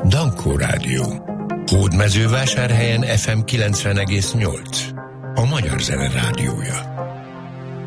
Dankó Rádió. Hódmezővásárhelyen FM 90,8. A Magyar Zene Rádiója.